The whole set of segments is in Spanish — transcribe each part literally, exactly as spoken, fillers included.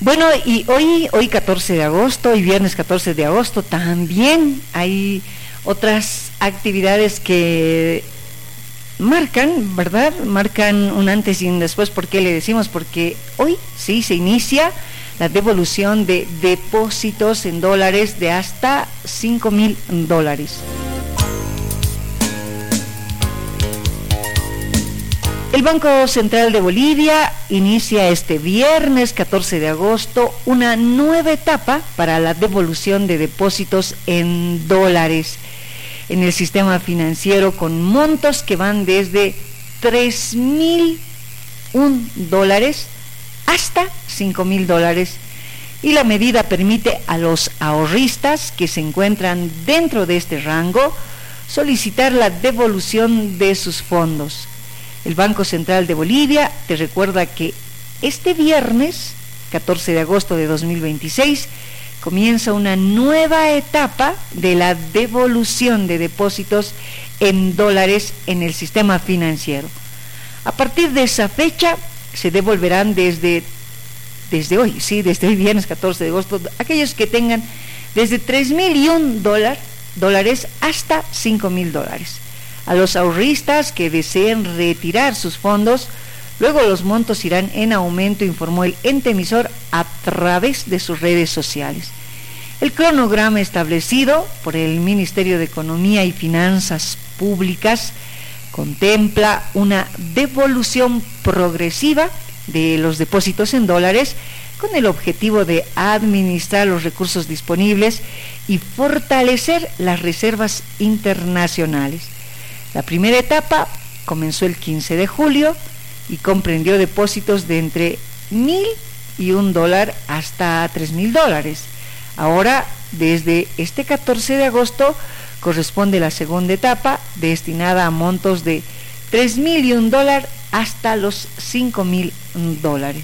Bueno, y hoy, hoy catorce de agosto, y viernes catorce de agosto, también hay otras actividades que marcan, ¿verdad? Marcan un antes y un después. ¿Por qué le decimos? Porque hoy sí se inicia la devolución de depósitos en dólares de hasta cinco mil dólares. El Banco Central de Bolivia inicia este viernes catorce de agosto una nueva etapa para la devolución de depósitos en dólares en el sistema financiero, con montos que van desde tres mil un dólares hasta cinco mil dólares, y la medida permite a los ahorristas que se encuentran dentro de este rango solicitar la devolución de sus fondos. El Banco Central de Bolivia te recuerda que este viernes catorce de agosto de dos mil veintiséis comienza una nueva etapa de la devolución de depósitos en dólares en el sistema financiero. A partir de esa fecha se devolverán desde, desde hoy, sí, desde hoy viernes catorce de agosto, aquellos que tengan desde tres mil y un dólar, dólares hasta cinco mil dólares. A los ahorristas que deseen retirar sus fondos, luego los montos irán en aumento, informó el ente emisor a través de sus redes sociales. El cronograma establecido por el Ministerio de Economía y Finanzas Públicas contempla una devolución progresiva de los depósitos en dólares con el objetivo de administrar los recursos disponibles y fortalecer las reservas internacionales. La primera etapa comenzó el quince de julio y comprendió depósitos de entre mil y un dólar hasta tres mil dólares. Ahora, desde este catorce de agosto, corresponde la segunda etapa, destinada a montos de tres mil y un dólar hasta los cinco mil dólares.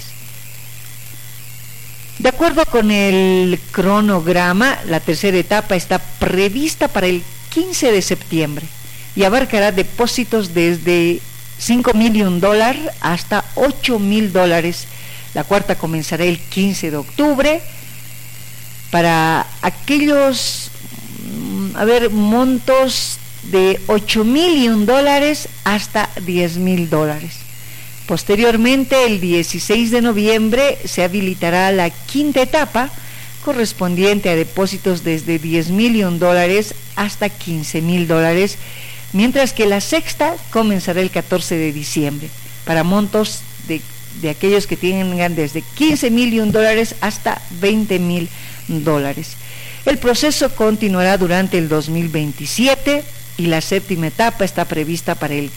De acuerdo con el cronograma, la tercera etapa está prevista para el quince de septiembre y abarcará depósitos desde cinco mil y un dólar hasta ocho mil dólares. La cuarta comenzará el quince de octubre para aquellos, a ver, montos de ocho mil y un dólares hasta diez mil dólares. Posteriormente, el dieciséis de noviembre, se habilitará la quinta etapa, correspondiente a depósitos desde diez mil y un dólares hasta quince mil dólares, mientras que la sexta comenzará el catorce de diciembre, para montos de, de aquellos que tengan desde quince mil y un dólares hasta veinte mil dólares. El proceso continuará durante el dos mil veintisiete y la séptima etapa está prevista para el